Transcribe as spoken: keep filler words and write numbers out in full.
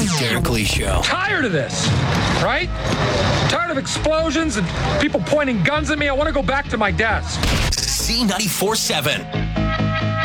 Derek Lee Show. Tired of this, right? Tired of explosions and people pointing guns at me. I want to go back to my desk. Z ninety-four seven.